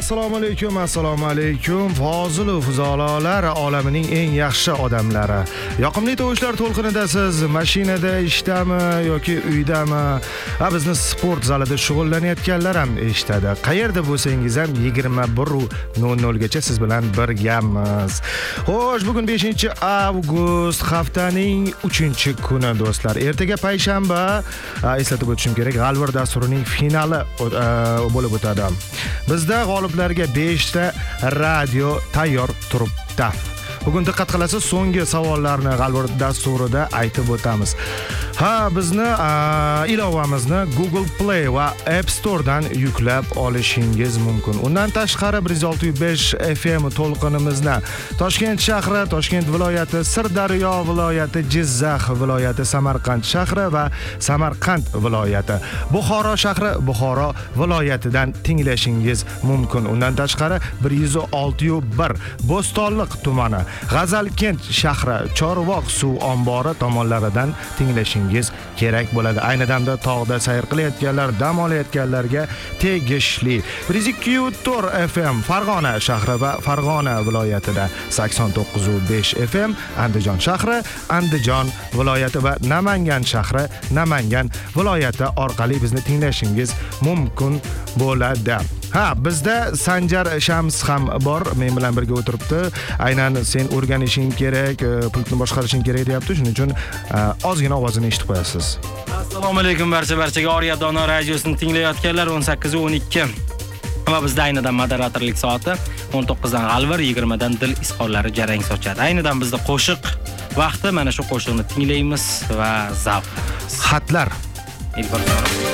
Assalomu alaykum. Fozil va Fuzolar olamining eng yaxshi odamlari. Yoqimli tovushlar to'lqinida siz mashinada, ishdami yoki uydami, bizni sport zalida shug'ullanayotganlar ham eshitadi. Qayerda bo'lsangiz ham 21:00 gacha siz bilan birgamiz. Xo'sh, bugun 5-avgust, haftaning 3-kuni do'stlar. Ertaga payshanba, eslatib o'tishim kerak, G'alvir dasturining finali bo'lib o'tadi. Bizda g'oliblarga 5 ta radio tayyor turibdi. Bugun diqqat qilasiz, so'nggi savollarni G'alvir dasturida aytib o'tamiz. Bizni ilovamizni Google Play va App Store dan yuklab olishingiz mumkin. Undan tashqari 106.5 FM to'lqinimizni Toshkent shahri, Toshkent viloyati, Sirdaryo viloyati, Jizzax viloyati, Samarqand shahri va Samarqand viloyati, Buxoro shahri, Buxoro viloyatidan tinglashingiz mumkin. Undan tashqari 106.1 Bo'stonliq tumani, G'azalkent shahri, Chorvoq suv ombori tomonlaridan tinglashingiz kerak bo'ladi. Ayni damda tog'da sayr qilayotganlar, dam olayotganlarga tegishli. 102.4 FM Farg'ona shahri va Farg'ona viloyatida, 89.5 FM Andijon shahri, Andijon viloyati va Namangan shahri, Namangan viloyati orqali bizni tinglashingiz mumkin bo'ladi. Bizda Sanjar Shams ham bor, men bilan birga o'tiribdi. Aynan sen o'rganishing kerak, pultni boshqarishing kerak deyapti. Shuning uchun ozgina ovozini eshitib qo'yasiz. Assalomu alaykum barchaga. Oriya Dono radiosini tinglayotganlar 18:12. Va bizda aynidan moderatorlik soati 19 dan G'alvir, 20 dan Dil izhorlari jarang sochadi. Aynidan bizda qo'shiq vaqti, mana shu qo'shiqni tinglaymiz va zavq. Xatlar.